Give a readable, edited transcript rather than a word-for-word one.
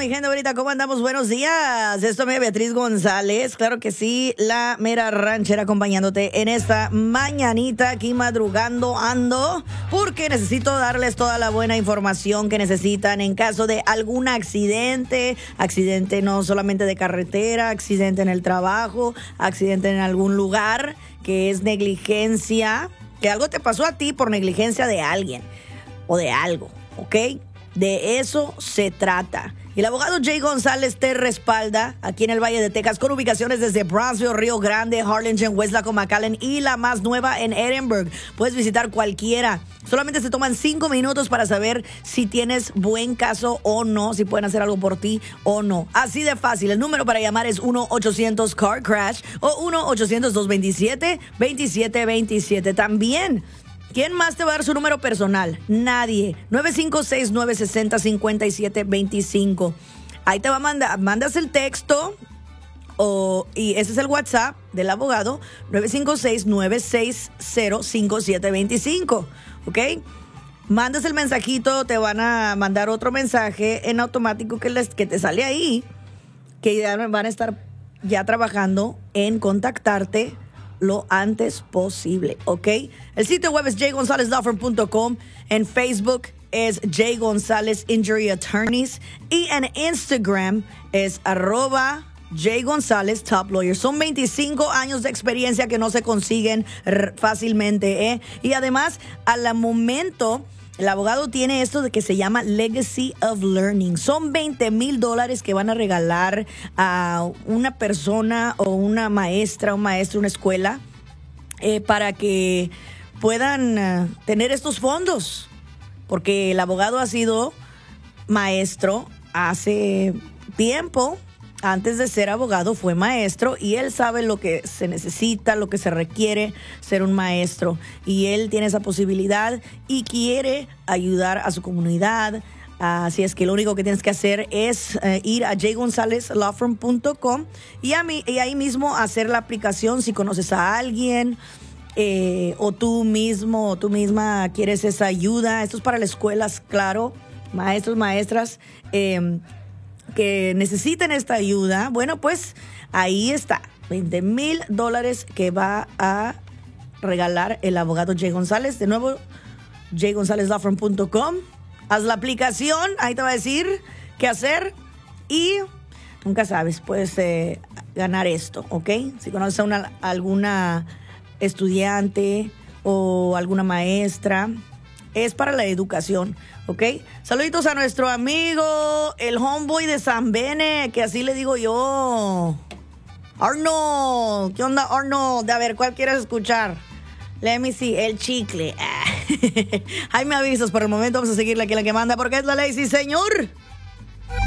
mi gente bonita? ¿Cómo andamos? Buenos días. Esto es Beatriz González. Claro que sí, la mera ranchera acompañándote en esta mañanita aquí madrugando ando porque necesito darles toda la buena información que necesitan en caso de algún accidente. Accidente no solamente de carretera, accidente en el trabajo, accidente en algún lugar que es negligencia, que algo te pasó a ti por negligencia de alguien o de algo, ¿ok? De eso se trata. Y el abogado Jay González te respalda aquí en el Valle de Texas con ubicaciones desde Brownsville, Río Grande, Harlingen, Westlaco, McAllen y la más nueva en Edinburgh. Puedes visitar cualquiera. Solamente se toman 5 minutos para saber si tienes buen caso o no, si pueden hacer algo por ti o no. Así de fácil. El número para llamar es 1-800-CAR-CRASH o 1-800-227-2727. También, ¿quién más te va a dar su número personal? Nadie. 956-960-5725. Ahí te va a mandar, mandas el texto y ese es el WhatsApp del abogado, 956-960-5725. ¿Ok? Mandas el mensajito, te van a mandar otro mensaje en automático que te sale ahí, que ya van a estar ya trabajando en contactarte lo antes posible, ¿ok? El sitio web es jgonzaleslawfirm.com. En Facebook es Jay González Injury Attorneys. Y en Instagram es @Jay González Top Lawyer. Son 25 años de experiencia que no se consiguen fácilmente, ¿eh? Y además, al momento, el abogado tiene esto de que se llama Legacy of Learning. Son $20,000 que van a regalar a una persona o una maestra, un maestro, una escuela, para que puedan tener estos fondos. Porque el abogado ha sido maestro hace tiempo. Antes de ser abogado fue maestro y él sabe lo que se necesita, lo que se requiere ser un maestro. Y él tiene esa posibilidad y quiere ayudar a su comunidad. Así es que lo único que tienes que hacer es ir a jgonzaleslawfirm.com y ahí mismo hacer la aplicación si conoces a alguien o tú mismo o tú misma quieres esa ayuda. Esto es para las escuelas, claro, maestros, maestras, que necesiten esta ayuda. Bueno, pues ahí está, $20,000 que va a regalar el abogado Jay González. De nuevo, jgonzaleslawfirm.com. Haz la aplicación, ahí te va a decir qué hacer y nunca sabes, puedes ganar esto, ¿ok? Si conoces a alguna estudiante o alguna maestra, es para la educación, ¿ok? Saluditos a nuestro amigo, el homeboy de San Bene, que así le digo yo. Arnold, ¿qué onda, Arnold? A ver, ¿cuál quieres escuchar? Let me see, el chicle. Ahí me avisas, por el momento vamos a seguirle aquí la que manda, porque es la ley, sí, señor.